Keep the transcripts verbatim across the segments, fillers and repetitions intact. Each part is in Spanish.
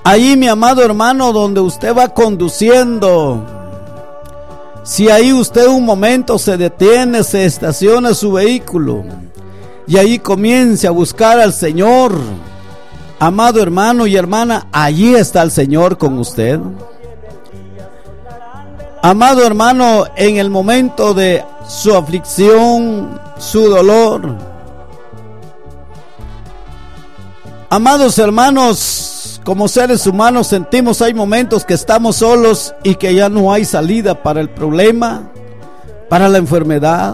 Ahí, mi amado hermano, donde usted va conduciendo, si ahí usted un momento se detiene, se estaciona su vehículo y ahí comience a buscar al Señor, amado hermano y hermana, allí está el Señor con usted. Amado hermano, en el momento de su aflicción, su dolor, amados hermanos, como seres humanos sentimos, hay momentos que estamos solos y que ya no hay salida para el problema, para la enfermedad.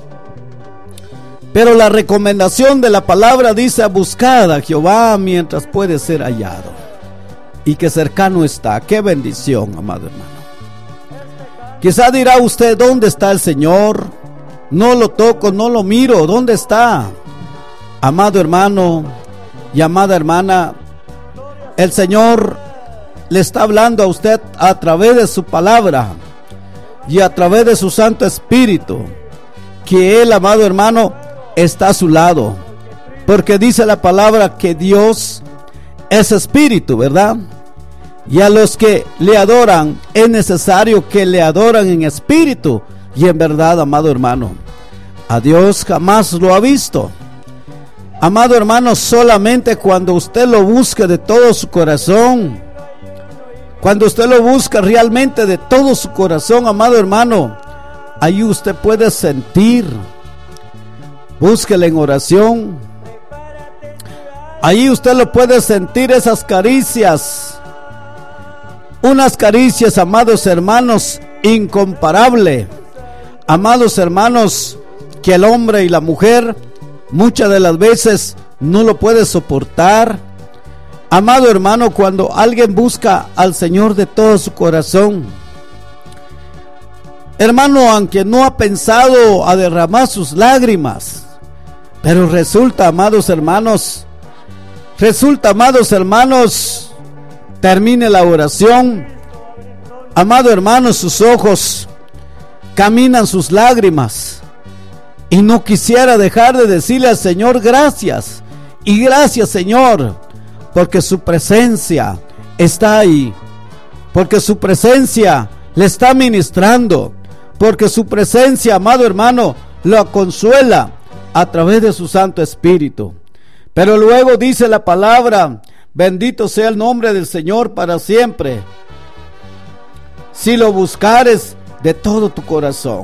Pero la recomendación de la palabra dice: buscad a Jehová mientras puede ser hallado, y que cercano está. Qué bendición, amado hermano. Quizá dirá usted: ¿dónde está el Señor? No lo toco, no lo miro, ¿dónde está? Amado hermano y amada hermana, el Señor le está hablando a usted a través de su palabra y a través de su Santo Espíritu, que Él, amado hermano, está a su lado, porque dice la palabra que Dios es Espíritu, ¿verdad? Y a los que le adoran es necesario que le adoran en espíritu y en verdad, amado hermano. A Dios jamás lo ha visto, amado hermano, solamente cuando usted lo busque de todo su corazón, cuando usted lo busca realmente de todo su corazón, amado hermano, ahí usted puede sentir. Búsquele en oración, ahí usted lo puede sentir, esas caricias, unas caricias, amados hermanos, incomparable, amados hermanos, que el hombre y la mujer muchas de las veces no lo puede soportar. Amado hermano, cuando alguien busca al Señor de todo su corazón, hermano, aunque no ha pensado a derramar sus lágrimas, pero resulta, amados hermanos, resulta, amados hermanos, termine la oración, amado hermano, sus ojos caminan sus lágrimas, y no quisiera dejar de decirle al Señor: gracias, y gracias, Señor, porque su presencia está ahí, porque su presencia le está ministrando, porque su presencia, amado hermano, lo consuela a través de su Santo Espíritu. Pero luego dice la palabra: bendito sea el nombre del Señor para siempre, si lo buscares de todo tu corazón.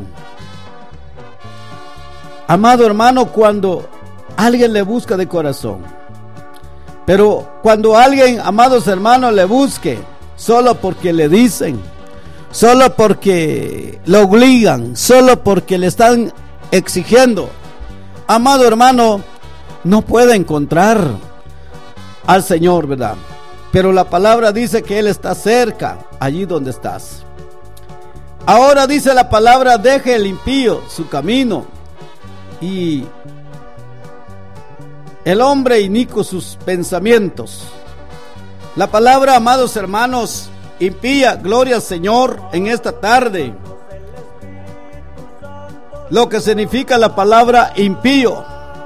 Amado hermano, cuando alguien le busca de corazón, pero cuando alguien, amados hermanos, le busque solo porque le dicen, solo porque lo obligan, solo porque le están exigiendo, amado hermano, no puede encontrar al Señor, ¿verdad? Pero la palabra dice que Él está cerca, allí donde estás. Ahora dice la palabra: deje el impío su camino, y el hombre inicuo sus pensamientos. La palabra, amados hermanos, impía, gloria al Señor en esta tarde. Lo que significa la palabra impío.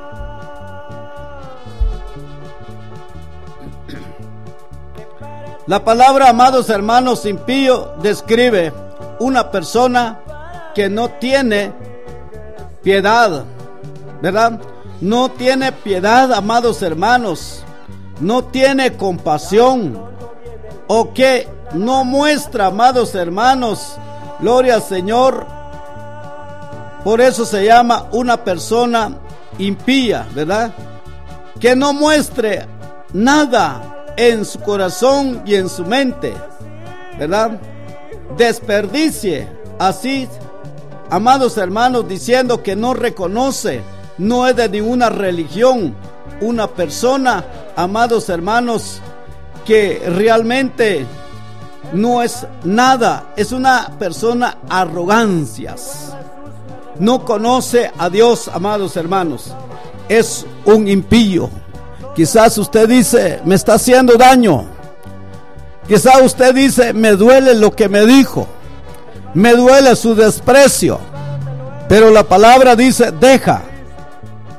La palabra, amados hermanos, impío describe una persona que no tiene piedad, ¿verdad? No tiene piedad, amados hermanos, no tiene compasión, o que no muestra, amados hermanos, gloria al Señor. Por eso se llama una persona impía, ¿verdad? Que no muestre nada en su corazón y en su mente, ¿verdad? Desperdicie así, amados hermanos, diciendo que no reconoce, no es de ninguna religión, una persona, amados hermanos, que realmente no es nada, es una persona arrogancias, no conoce a Dios, amados hermanos, es un impío. Quizás usted dice: me está haciendo daño. Quizás usted dice: me duele lo que me dijo, me duele su desprecio. Pero la palabra dice: deja,